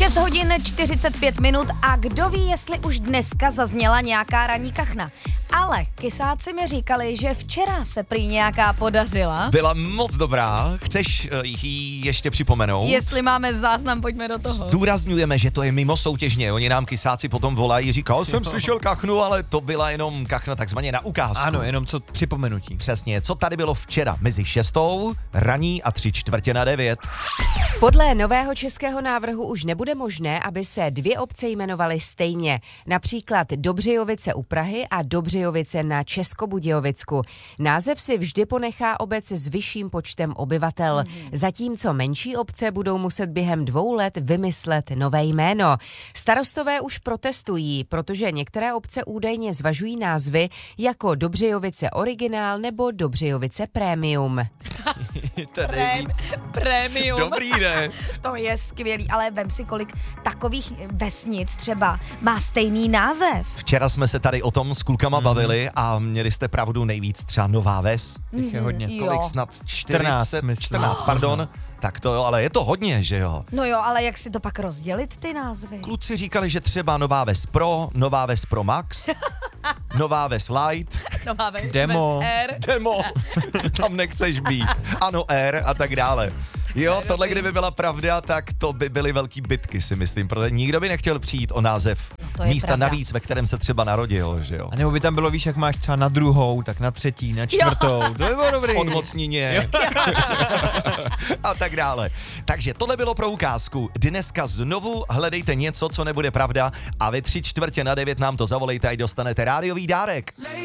6 hodin 45 minut a kdo ví, jestli už dneska zazněla nějaká ranní kachna. Ale kysáci mi říkali, že včera se prý nějaká podařila. Byla moc dobrá, chceš ji ještě připomenout? Jestli máme záznam, pojďme do toho. Zdůrazňujeme, že to je mimo soutěžně, oni nám kysáci potom volají, říkal jsem slyšel kachnu, ale to byla jenom kachna takzvaně na ukázku. Ano, jenom co připomenutí. Přesně, co tady bylo včera mezi 6, raní a 8:45. Podle nového českého návrhu už nebude možné, aby se dvě obce jmenovaly stejně. Například Dobřejovice u Prahy a Dobřejovice na Českobudějovicku. Název si vždy ponechá obec s vyšším počtem obyvatel, zatímco menší obce budou muset během 2 let vymyslet nové jméno. Starostové už protestují, protože některé obce údajně zvažují názvy jako Dobřejovice Originál nebo Dobřejovice Premium. Premium. Dobrý, ne? To je skvělý, ale vem si, kolik takových vesnic třeba má stejný název. Včera jsme se tady o tom s klukama bavili a měli jste pravdu, nejvíc třeba Nová Ves. Těch je hodně. Jo. Kolik snad 40, 14, 14, pardon. Tak to jo, ale je to hodně, že jo? No jo, ale jak si to pak rozdělit, ty názvy? Kluci říkali, že třeba Nová Ves Pro, Nová Ves Pro Max, Nová Ves Light, Nová ves, Demo. ves R. Demo, tam nechceš být, ano R a tak dále. Jo, tohle kdyby byla pravda, tak to by byly velký bitky, si myslím, protože nikdo by nechtěl přijít o název to je místa pravda. navíc, ve kterém se třeba narodil, že jo? A nebo by tam bylo, víš, jak máš třeba na 2., tak na 3., na 4. To by bylo dobrý. V odmocnině a tak dále. Takže tohle bylo pro ukázku. Dneska znovu hledejte něco, co nebude pravda a ve 8:45 nám to zavolejte, ať dostanete rádiový dárek.